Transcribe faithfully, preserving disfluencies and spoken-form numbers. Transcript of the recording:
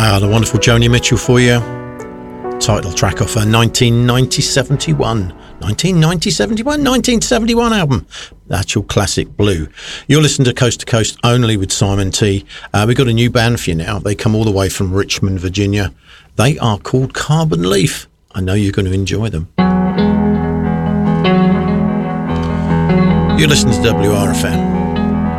Ah, the wonderful Joni Mitchell for you. Title track off her nineteen ninety seventy-one. nineteen ninety seventy-one? nineteen seventy-one album. The actual classic Blue. You're listening to Coast to Coast only with Simon T. Uh, we've got a new band for you now. They come all the way from Richmond, Virginia. They are called Carbon Leaf. I know you're going to enjoy them. You're listening to W R F M.